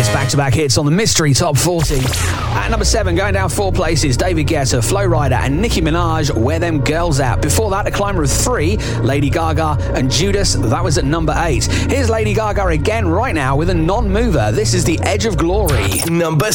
Back-to-back hits on the Mystery Top 40. At number 7, going down 4 places, David Guetta, Flo Rida and Nicki Minaj, Where Them Girls At. Before that, a climber of 3, Lady Gaga and Judas, that was at number 8. Here's Lady Gaga again right now with a non-mover. This is The Edge of Glory. Number